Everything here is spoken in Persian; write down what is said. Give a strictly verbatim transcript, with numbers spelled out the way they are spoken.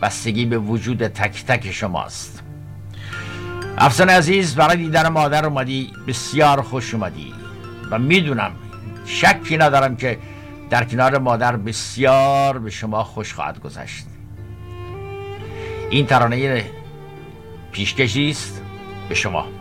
بستگی به وجود تک تک شماست. افسانه عزیز، برای دیدن مادر اومدی، بسیار خوش اومدی و میدونم، شکی ندارم که در کنار مادر بسیار به شما خوش خواهد گذشت. این ترانه پیشکشی است به شما.